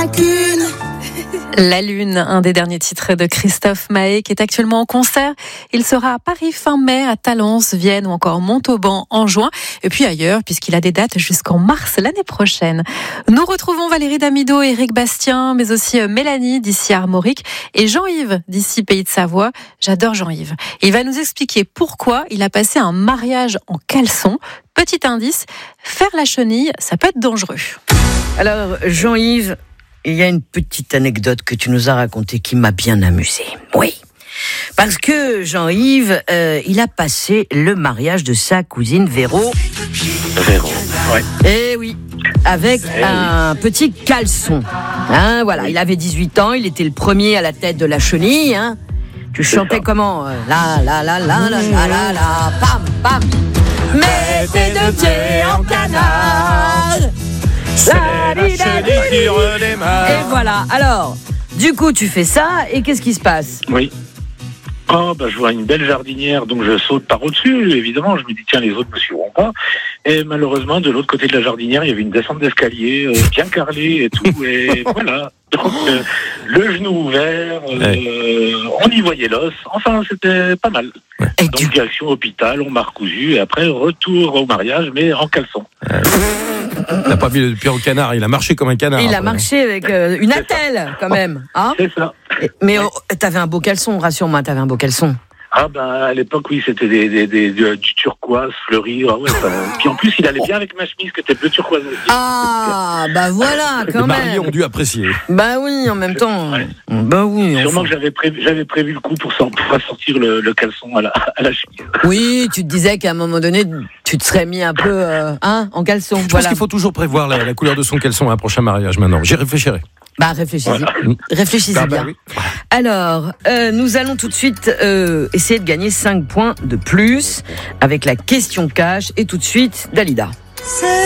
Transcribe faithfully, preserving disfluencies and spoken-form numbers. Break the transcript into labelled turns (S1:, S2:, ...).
S1: rien qu'une.
S2: La Lune, un des derniers titres de Christophe Maé qui est actuellement en concert. Il sera à Paris fin mai, à Talence, Vienne ou encore Montauban en juin. Et puis ailleurs, puisqu'il a des dates jusqu'en mars l'année prochaine. Nous retrouvons Valérie Damido, Éric Bastien, mais aussi Mélanie d'ici Armorique et Jean-Yves d'ici Pays de Savoie. J'adore Jean-Yves. Il va nous expliquer pourquoi il a passé un mariage en caleçon. Petit indice, faire la chenille, ça peut être dangereux.
S3: Alors, Jean-Yves, il y a une petite anecdote que tu nous as racontée qui m'a bien amusé. Oui. Parce que Jean-Yves, euh, il a passé le mariage de sa cousine Véro.
S4: Véro, ouais.
S3: Eh oui. Avec
S4: eh
S3: un
S4: oui.
S3: petit caleçon. Hein, voilà, il avait dix-huit ans, il était le premier à la tête de la chenille. Hein. Tu chantais
S4: ça.
S3: comment euh, La la la la la la la la pam pam. Mets tes deux pieds en canard.
S4: C'est la chenille qui redémarre.
S3: Et voilà, alors, du coup tu fais ça, et qu'est-ce qui se passe ?
S4: Oui. Oh, bah, je vois une belle jardinière, donc je saute par au-dessus, évidemment. Je me dis, tiens, les autres ne me suivront pas. Et malheureusement, de l'autre côté de la jardinière, il y avait une descente d'escalier, euh, bien carrelée et tout. Et voilà. Donc, euh, le genou ouvert, euh, ouais. On y voyait l'os. Enfin, c'était pas mal.
S3: Et
S4: donc,
S3: du...
S4: direction hôpital, on m'a recousu, et après, retour au mariage, mais en caleçon.
S5: Euh... Il n'a pas mis le pied au canard, il a marché comme un canard.
S3: Il
S5: après.
S3: a marché avec euh, une attelle, quand même. Hein ?
S4: C'est ça.
S3: Mais oh, t'avais un beau caleçon, rassure-moi, t'avais un beau caleçon.
S4: Ah ben à l'époque oui c'était des, des, des, des, du turquoise fleuri. Ah ouais, ça... Puis en plus il allait bien avec ma chemise qui était bleu turquoise aussi.
S3: Ah bah voilà quand
S5: Les
S3: même.
S5: mariés ont dû apprécier.
S3: Bah oui en même temps.
S4: Ouais.
S3: Bah oui.
S4: Sûrement
S3: enfin.
S4: que j'avais prévu, j'avais prévu le coup pour, pour sortir le, le caleçon à la, à la chemise.
S3: Oui tu te disais qu'à un moment donné tu te serais mis un peu euh, hein, en caleçon.
S5: Je
S3: voilà.
S5: pense qu'il faut toujours prévoir la, la couleur de son caleçon à un prochain mariage maintenant. J'y réfléchirai.
S3: Bah réfléchissez,
S4: voilà.
S3: réfléchissez
S5: Ah, bah,
S3: bien.
S5: oui.
S3: Alors, euh, nous allons tout de suite euh, essayer de gagner cinq points de plus avec la question cash et tout de suite Dalida.